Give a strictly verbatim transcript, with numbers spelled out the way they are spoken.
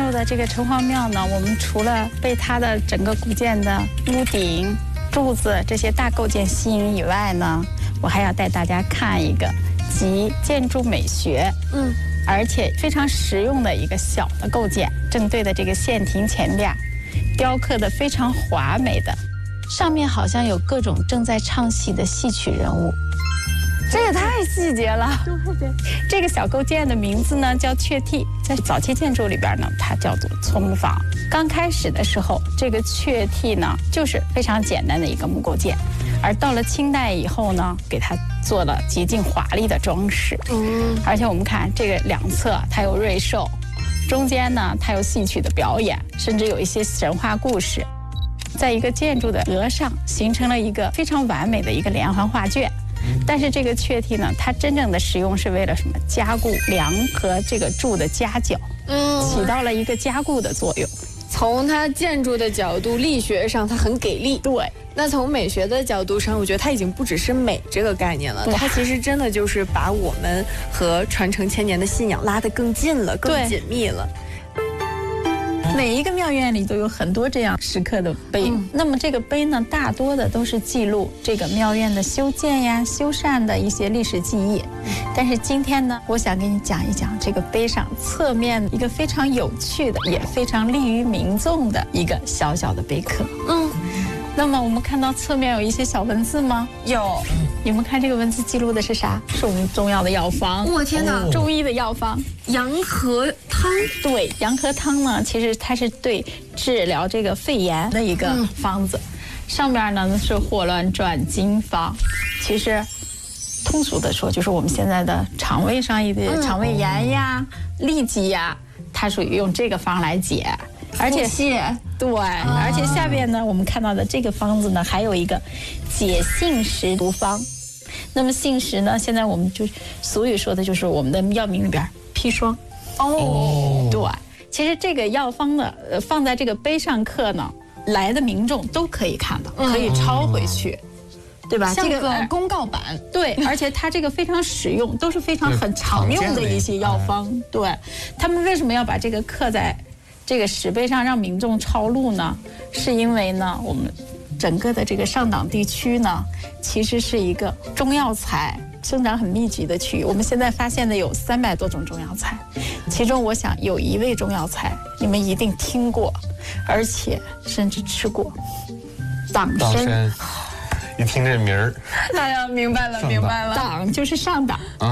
入的这个城隍庙呢，我们除了被它的整个古建的屋顶、柱子这些大构件吸引以外呢，我还要带大家看一个集建筑美学，嗯，而且非常实用的一个小的构件。正对的这个县庭前边，雕刻的非常华美的，上面好像有各种正在唱戏的戏曲人物。这也太细节了。对，这个小构件的名字呢叫雀替，在早期建筑里边呢，它叫做错木坊。刚开始的时候，这个雀替呢就是非常简单的一个木构件，而到了清代以后呢，给它做了极尽华丽的装饰。嗯，而且我们看这个两侧它有瑞兽，中间呢它有戏曲的表演，甚至有一些神话故事，在一个建筑的额上形成了一个非常完美的一个连环画卷。但是这个雀替呢，它真正的使用是为了什么？加固梁和这个柱的夹角，嗯，起到了一个加固的作用。 从它建筑的角度，力学上它很给力。 对， 那从美学的角度上，我觉得它已经不只是美这个概念了，它其实真的就是把我们和传承千年的信仰拉得更近了，更紧密了。 每一个庙院里都有很多这样石刻的碑，嗯、那么这个碑呢，大多的都是记录这个庙院的修建呀、修缮的一些历史记忆。嗯、但是今天呢，我想给你讲一讲这个碑上侧面一个非常有趣的，也非常利于民众的一个小小的碑刻。嗯，那么我们看到侧面有一些小文字吗？ 有。 你们看这个文字记录的是啥？是我们中药的药方。 我天哪！ 哦、中医的药方， 洋河汤。 对，洋河汤呢，其实它是对治疗这个肺炎的一个方子。嗯、上面呢是霍乱转经方，其实通俗的说，就是我们现在的肠胃上一点肠胃炎呀、痢疾呀，它属于用这个方来解。而且对，而且下边呢，我们看到的这个方子呢，还有一个解杏石毒方。那么杏石呢，现在我们就俗语说的就是我们的药名里边砒霜。哦，对，其实这个药方呢，呃，放在这个碑上刻呢，来的民众都可以看到，可以抄回去。对吧？ 像个公告板， 对，而且它这个非常实用，都是非常很常用的一些药方。对，他们为什么要把这个刻在这个石碑上让民众抄录呢？是因为呢，我们整个的这个上党地区呢，其实是一个中药材生长很密集的区域。我们现在发现的有三百多种中药材，其中我想有一味中药材你们一定听过，而且甚至吃过，党参。 一听这名儿， 哎呀，明白了，明白了， 党就是上党。